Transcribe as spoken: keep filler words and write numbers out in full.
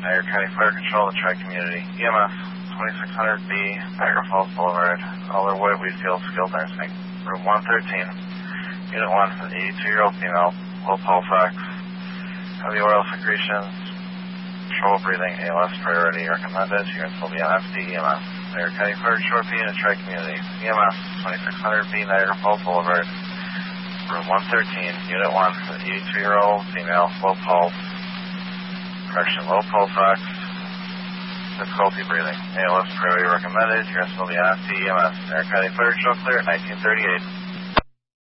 Niagara County Fire Control, the Tri-Community. E M S, twenty-six hundred B, Niagara Falls Boulevard, Elderwood, Wheatfield, Skilled Nursing. Room one thirteen, Unit one, an eighty-two-year-old female, low pulse ox, heavy oil secretions, trouble breathing, A L S priority recommended. Units will be on F D E M S. Niagara County Fire Short B Unit Tri-Community. E M S, twenty-six hundred B, Niagara Falls Boulevard, Room one thirteen, Unit one, an eighty-two-year-old female, low pulse, correction, low pulse ox, difficulty breathing, A L S priority recommended. Units will be on F D E M S. Niagara County Fire Control clear at nineteen thirty-eight.